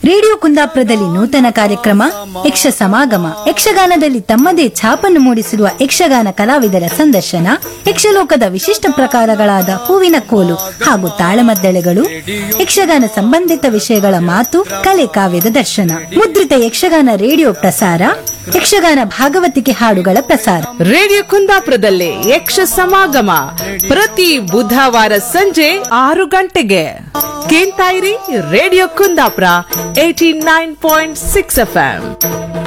Radio ಕುಂದಾಪುರದಲ್ಲಿ ನೂತನ ಕಾರ್ಯಕ್ರಮ ಯಕ್ಷ ಸಮಾಗಮ ಯಕ್ಷಗಾನದಲ್ಲಿ ತಮ್ಮದೇ ಛಾಪನ್ನು ಮೂಡಿಸಿರುವ ಯಕ್ಷಗಾನ ಕಲಾವಿದರ ಸಂದರ್ಶನ, ಯಕ್ಷಲೋಕದ ವಿಶಿಷ್ಟ ಪ್ರಕಾರಗಳಾದ ಹೂವಿನ ಕೋಲು ಹಾಗೂ ತಾಳಮದ್ದಳೆಗಳು, ಯಕ್ಷಗಾನ ಸಂಬಂಧಿತ ವಿಷಯಗಳ ಮಾತು ಕಲೆ ಕಾವ್ಯದ ದರ್ಶನ ಮುದ್ರಿತ ಯಕ್ಷಗಾನ ರೇಡಿಯೋ ಪ್ರಸಾರ, ಯಕ್ಷಗಾನ ಭಾಗವತಿಕೆ ಹಾಡುಗಳ ಪ್ರಸಾರ. ರೇಡಿಯೋ ಕುಂದಾಪುರದಲ್ಲಿ ಯಕ್ಷ ಸಮಾಗಮ ಪ್ರತಿ ಬುಧವಾರ ಸಂಜೆ 6 ಗಂಟೆಗೆ. ಕೇಳ್ತಾ ಇರಿ ರೇಡಿಯೋ ಕುಂದಾಪುರ 89.6 FM.